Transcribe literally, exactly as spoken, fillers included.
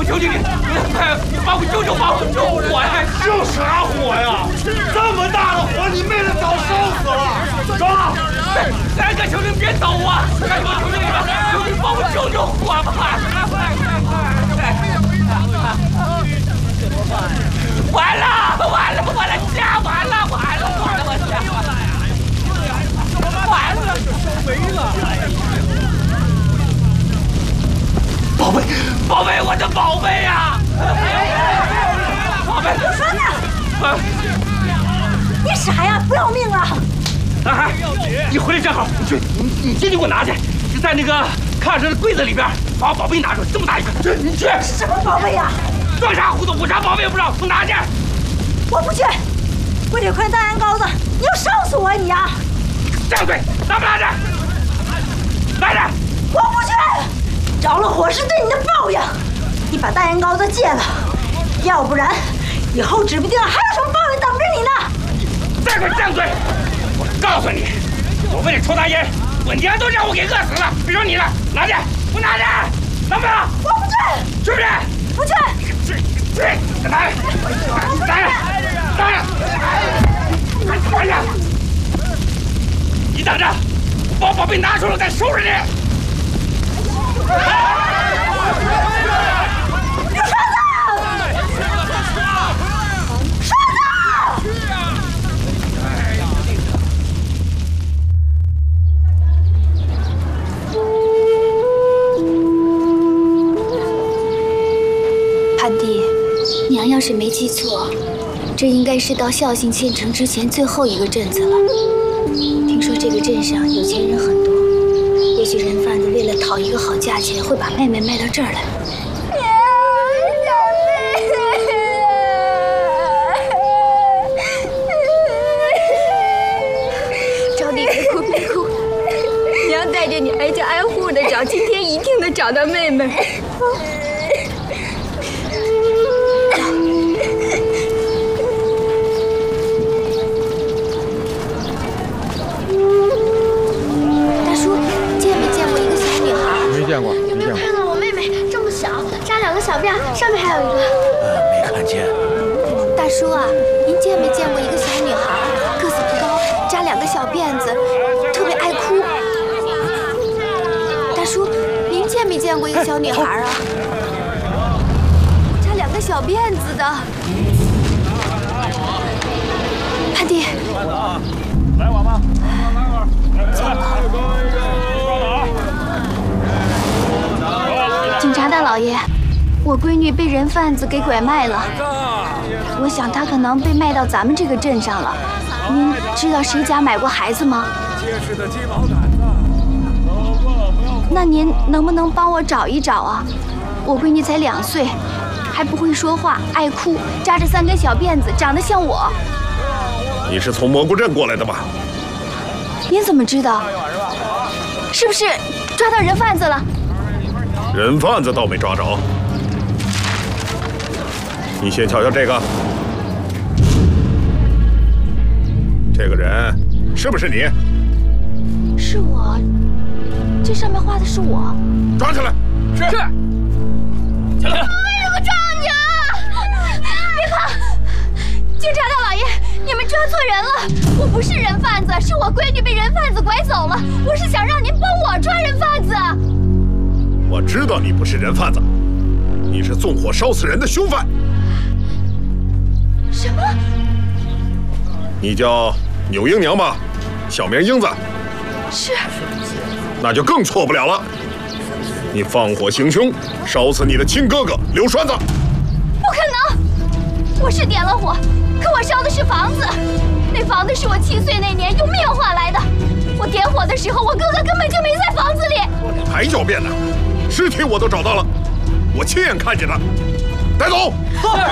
求求你，快把我救救，把我救火呀！ 救啥火呀？这么大的火，你妹子早烧死了！走！ 三哥，求你别走啊！三哥，求求你了，求你帮我救救火吧！快快快！完了完了完了，家完了完了完了，我家完了，没了！宝贝，宝贝，我的宝贝呀！宝贝， 我说呢，你傻呀？不要命啊！ 男孩，你回来正好，你去，你你进去给我拿去，就在那个看着的柜子里边，把我宝贝拿出来，这么大一个，去，你去。 什么宝贝呀？ 装啥糊涂？我啥宝贝也不知道，给我拿去。 我不去，为这块大烟膏子，你要烧死我你呀！ 张嘴，拿不拿着？拿着。 我不去，着了火是对你的报应。你把大烟膏子戒了，要不然以后指不定还有什么报应等着你呢。 再给我张嘴！我告诉你，我为了抽大烟，我娘都让我给饿死了，别说你了，拿去，给我拿去，能不能？ 我不去， 去不去？ 不去。 去去，拿着，拿着，拿着，拿着！你等着，我把我宝贝拿出来，我再收拾你。 你栓子！栓子！ 潘迪，娘要是没记错，这应该是到孝信县城之前最后一个镇子了。听说这个镇上有钱人很多，也许人贩子为了讨一个好价钱，会把妹妹卖到这儿来。招娣，别哭别哭，娘带着你挨家挨户的找，今天一定能找到妹妹。 见过， 有没有看到我妹妹这么小，扎两个小辫，上面还有一个？ 呃，没看见。 大叔啊，您见没见过一个小女孩，个子不高，扎两个小辫子，特别爱哭？大叔，您见没见过一个小女孩啊？扎两个小辫子的。潘迪， 来晚吗？ 走了。警察大老爷，我闺女被人贩子给拐卖了。我想她可能被卖到咱们这个镇上了。您知道谁家买过孩子吗？那您能不能帮我找一找啊？我闺女才两岁，还不会说话，爱哭，扎着三根小辫子，长得像我。 你是从蘑菇镇过来的吧？ 您怎么知道？是不是抓到人贩子了？ 人贩子倒没抓着，你先瞧瞧这个，这个人是不是你？ 是我，这上面画的是我。 抓起来！ 是。是。起来！ 我为什么抓你啊？ 别跑！警察大老爷，你们抓错人了，我不是人贩子，是我闺女被人贩子拐走了。我是想让您帮我抓人贩子。 我知道你不是人贩子，你是纵火烧死人的凶犯。 什么？ 你叫钮英娘吧，小名英子。 是。 那就更错不了了。你放火行凶，烧死你的亲哥哥刘栓子。 不可能！我是点了火，可我烧的是房子。那房子是我七岁那年用命换来的。我点火的时候，我哥哥根本就没在房子里。 还狡辩呢！尸体我都找到了，我亲眼看见了，带走。 是。